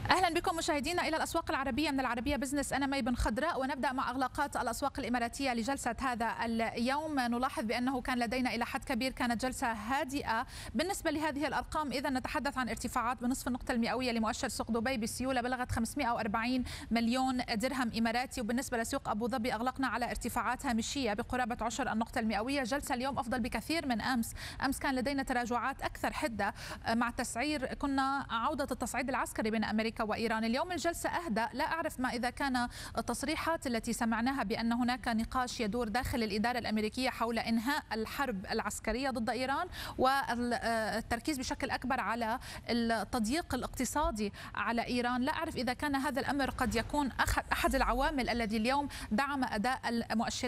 أهلا بكم مشاهدينا إلى الأسواق العربية من العربية بزنس. أنا مي بن خضراء، ونبدأ مع أغلاقات الأسواق الإماراتية لجلسة هذا اليوم. نلاحظ بأنه كان لدينا إلى حد كبير كانت جلسة هادئة بالنسبة لهذه الأرقام. إذا نتحدث عن ارتفاعات بنصف النقطة المئوية لمؤشر سوق دبي بسيولة بلغت 540 مليون درهم إماراتي، وبالنسبة لسوق أبو ظبي أغلقنا على ارتفاعات هامشية بقرابة 10 النقطة المئوية. جلسة اليوم أفضل بكثير من أمس كان لدينا تراجعات أكثر حدة مع تسعير، كنا عودة التصعيد العسكري بين أمريكا وإيران. اليوم الجلسة أهدى، لا أعرف ما إذا كان التصريحات التي سمعناها بأن هناك نقاش يدور داخل الإدارة الأمريكية حول إنهاء الحرب العسكرية ضد إيران والتركيز بشكل أكبر على التضييق الاقتصادي على إيران. لا أعرف إذا كان هذا الأمر قد يكون أحد العوامل الذي اليوم دعم أداء المؤشرات